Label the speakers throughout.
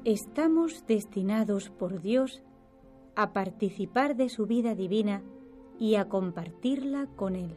Speaker 1: Estamos destinados por Dios a participar de su vida divina y a compartirla con Él.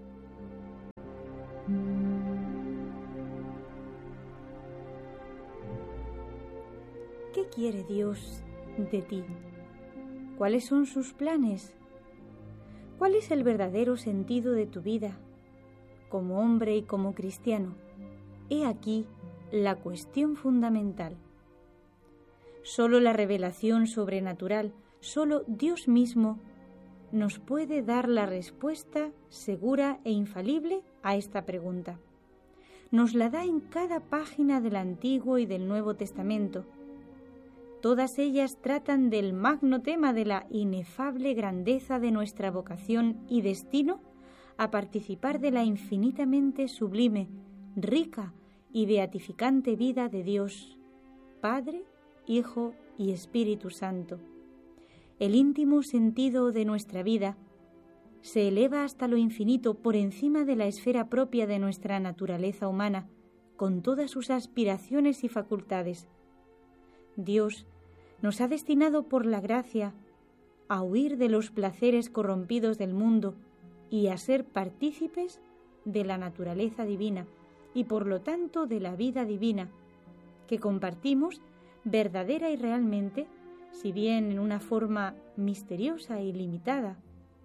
Speaker 1: ¿Qué quiere Dios de ti? ¿Cuáles son sus planes? ¿Cuál es el verdadero sentido de tu vida como hombre y como cristiano? He aquí la cuestión fundamental. Solo la revelación sobrenatural, solo Dios mismo nos puede dar la respuesta segura e infalible a esta pregunta. Nos la da en cada página del Antiguo y del Nuevo Testamento. Todas ellas tratan del magno tema de la inefable grandeza de nuestra vocación y destino a participar de la infinitamente sublime, rica y beatificante vida de Dios, Padre, Hijo y Espíritu Santo. El íntimo sentido de nuestra vida se eleva hasta lo infinito por encima de la esfera propia de nuestra naturaleza humana, con todas sus aspiraciones y facultades. Dios nos ha destinado por la gracia a huir de los placeres corrompidos del mundo y a ser partícipes de la naturaleza divina y por lo tanto de la vida divina, que compartimos verdadera y realmente, si bien en una forma misteriosa y limitada,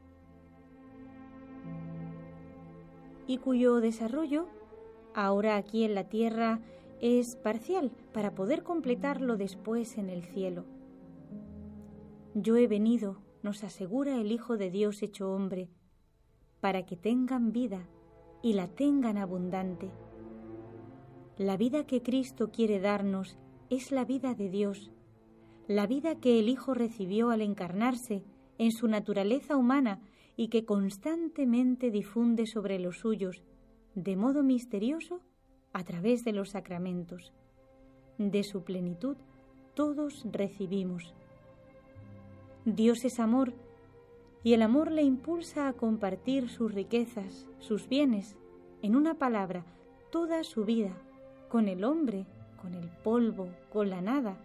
Speaker 1: y cuyo desarrollo, ahora aquí en la tierra, es parcial para poder completarlo después en el cielo. Yo he venido, nos asegura el Hijo de Dios hecho hombre, para que tengan vida y la tengan abundante. La vida que Cristo quiere darnos es la vida de Dios, la vida que el Hijo recibió al encarnarse en su naturaleza humana y que constantemente difunde sobre los suyos, de modo misterioso, a través de los sacramentos. De su plenitud todos recibimos. Dios es amor, y el amor le impulsa a compartir sus riquezas, sus bienes, en una palabra, toda su vida, con el hombre, con el polvo, con la nada.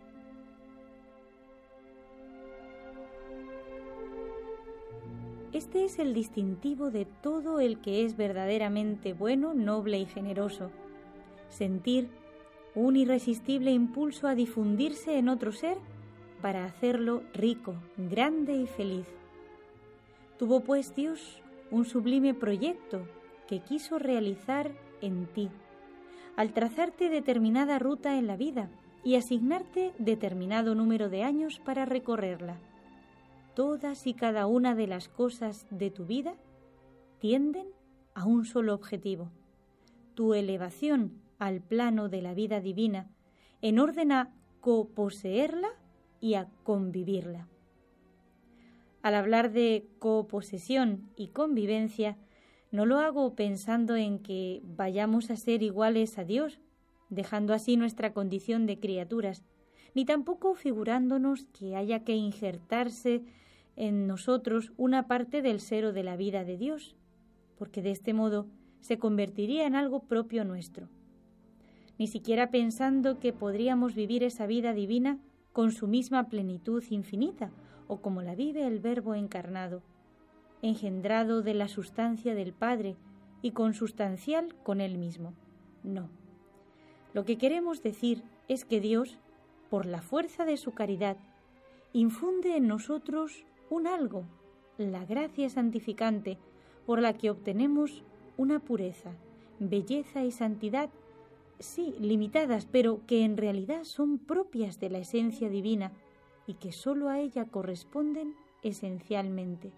Speaker 1: Este es el distintivo de todo el que es verdaderamente bueno, noble y generoso. Sentir un irresistible impulso a difundirse en otro ser para hacerlo rico, grande y feliz. Tuvo pues Dios un sublime proyecto que quiso realizar en ti, al trazarte determinada ruta en la vida y asignarte determinado número de años para recorrerla. Todas y cada una de las cosas de tu vida tienden a un solo objetivo: tu elevación al plano de la vida divina, en orden a coposeerla y a convivirla. Al hablar de coposesión y convivencia, no lo hago pensando en que vayamos a ser iguales a Dios, dejando así nuestra condición de criaturas, ni tampoco figurándonos que haya que injertarse en nosotros una parte del ser o de la vida de Dios, porque de este modo se convertiría en algo propio nuestro. Ni siquiera pensando que podríamos vivir esa vida divina con su misma plenitud infinita, o como la vive el Verbo encarnado, engendrado de la sustancia del Padre y consustancial con Él mismo. No. Lo que queremos decir es que Dios, por la fuerza de su caridad, infunde en nosotros un algo, la gracia santificante, por la que obtenemos una pureza, belleza y santidad, sí, limitadas, pero que en realidad son propias de la esencia divina y que sólo a ella corresponden esencialmente.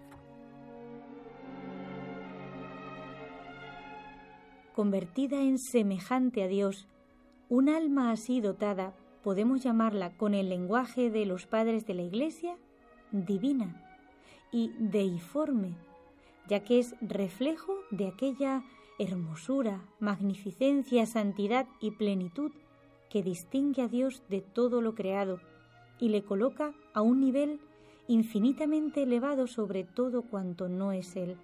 Speaker 1: Convertida en semejante a Dios, un alma así dotada, podemos llamarla con el lenguaje de los padres de la Iglesia, divina y deiforme, ya que es reflejo de aquella hermosura, magnificencia, santidad y plenitud que distingue a Dios de todo lo creado y le coloca a un nivel infinitamente elevado sobre todo cuanto no es Él.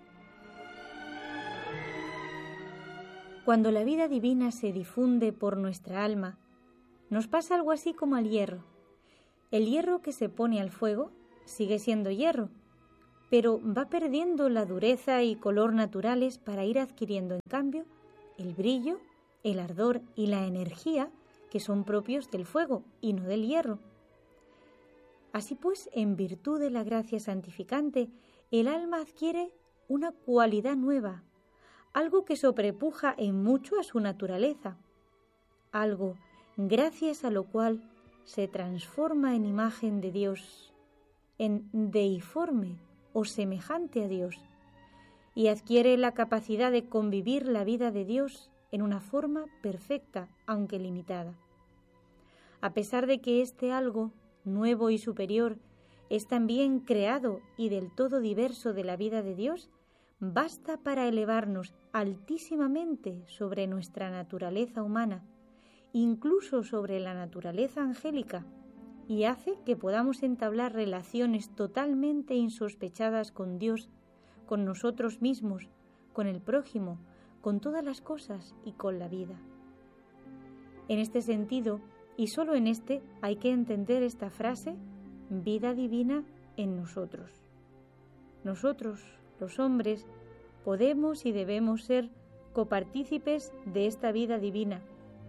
Speaker 1: Cuando la vida divina se difunde por nuestra alma, Nos pasa algo así como al hierro. El hierro que se pone al fuego sigue siendo hierro, pero va perdiendo la dureza y color naturales para ir adquiriendo, en cambio, el brillo, el ardor y la energía que son propios del fuego y no del hierro. Así pues, en virtud de la gracia santificante, el alma adquiere una cualidad nueva, algo que sobrepuja en mucho a su naturaleza, algo gracias a lo cual se transforma en imagen de Dios, en deiforme o semejante a Dios, y adquiere la capacidad de convivir la vida de Dios en una forma perfecta, aunque limitada. A pesar de que este algo nuevo y superior es también creado y del todo diverso de la vida de Dios, basta para elevarnos altísimamente sobre nuestra naturaleza humana, incluso sobre la naturaleza angélica, y hace que podamos entablar relaciones totalmente insospechadas con Dios, con nosotros mismos, con el prójimo, con todas las cosas y con la vida. En este sentido, y solo en este, hay que entender esta frase, vida divina en nosotros. Nosotros, los hombres, podemos y debemos ser copartícipes de esta vida divina.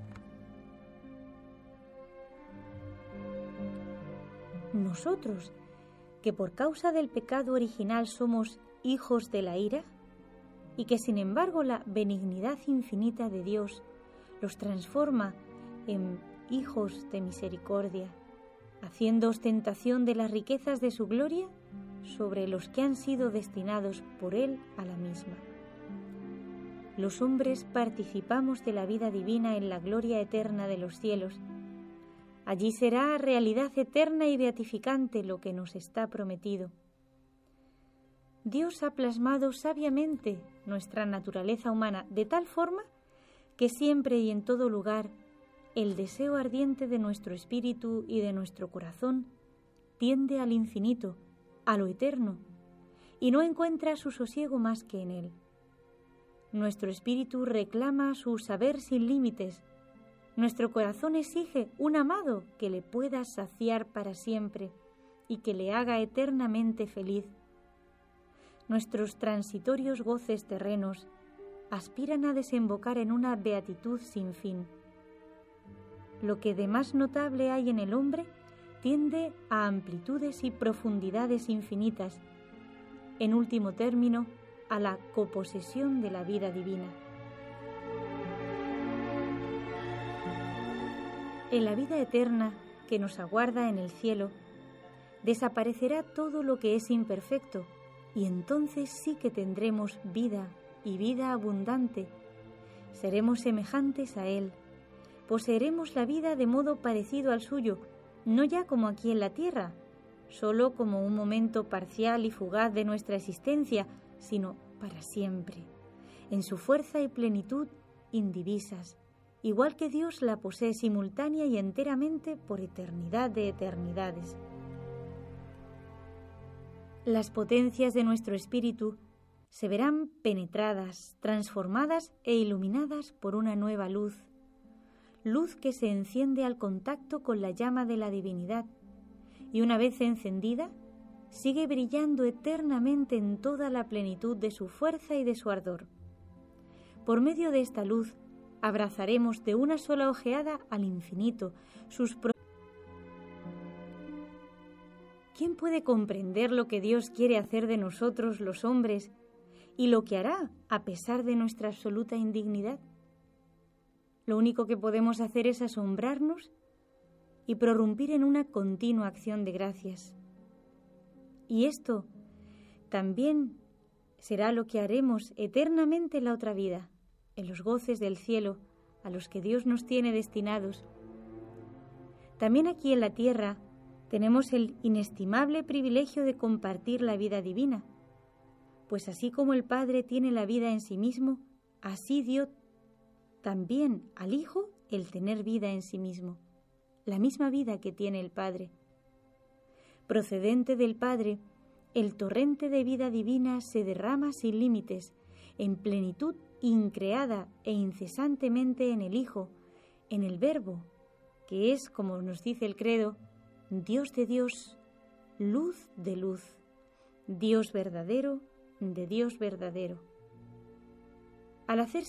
Speaker 1: Nosotros, que por causa del pecado original somos hijos de la ira, y que sin embargo la benignidad infinita de Dios los transforma en hijos de misericordia, haciendo ostentación de las riquezas de su gloria sobre los que han sido destinados por Él a la misma. Los hombres participamos de la vida divina en la gloria eterna de los cielos. Allí será realidad eterna y beatificante lo que nos está prometido. Dios ha plasmado sabiamente nuestra naturaleza humana de tal forma que siempre y en todo lugar el deseo ardiente de nuestro espíritu y de nuestro corazón tiende al infinito, a lo eterno, y no encuentra su sosiego más que en él. Nuestro espíritu reclama su saber sin límites. Nuestro corazón exige un amado que le pueda saciar para siempre y que le haga eternamente feliz. Nuestros transitorios goces terrenos aspiran a desembocar en una beatitud sin fin. Lo que de más notable hay en el hombre tiende a amplitudes y profundidades infinitas, en último término, a la coposesión de la vida divina. En la vida eterna que nos aguarda en el cielo, desaparecerá todo lo que es imperfecto, y entonces sí que tendremos vida y vida abundante. Seremos semejantes a Él. Poseeremos la vida de modo parecido al suyo, no ya como aquí en la tierra, solo como un momento parcial y fugaz de nuestra existencia, sino para siempre, en su fuerza y plenitud indivisas, igual que Dios la posee simultánea y enteramente por eternidad de eternidades. Las potencias de nuestro espíritu se verán penetradas, transformadas e iluminadas por una nueva luz, luz que se enciende al contacto con la llama de la divinidad, y una vez encendida, sigue brillando eternamente en toda la plenitud de su fuerza y de su ardor. Por medio de esta luz, abrazaremos de una sola ojeada al infinito, ¿Quién puede comprender lo que Dios quiere hacer de nosotros los hombres y lo que hará a pesar de nuestra absoluta indignidad? Lo único que podemos hacer es asombrarnos y prorrumpir en una continua acción de gracias. Y esto también será lo que haremos eternamente en la otra vida, en los goces del cielo a los que Dios nos tiene destinados. También aquí en la tierra tenemos el inestimable privilegio de compartir la vida divina, pues así como el Padre tiene la vida en sí mismo, así dio también al Hijo el tener vida en sí mismo, la misma vida que tiene el Padre. Procedente del Padre, el torrente de vida divina se derrama sin límites, en plenitud increada e incesantemente en el Hijo, en el Verbo, que es, como nos dice el credo, Dios de Dios, luz de luz, Dios verdadero de Dios verdadero. Al hacerse